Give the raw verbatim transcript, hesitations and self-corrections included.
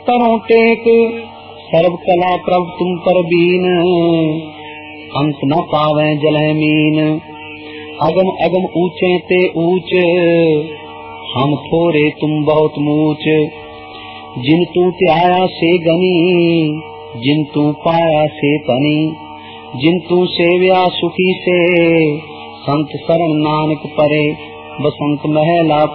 करो टेक, सर्व कला प्रभ तुम पर बीन, अंत न पावे जलह मीन। अगम अगम ऊंचे ते ऊंच, हम थोरे तुम बहुत मूच। जिन तू त्याया से गनी, जिन तू पाया से तनी। जिन तू सेव्या सुखी से, संत शरण नानक परे। बसंत महला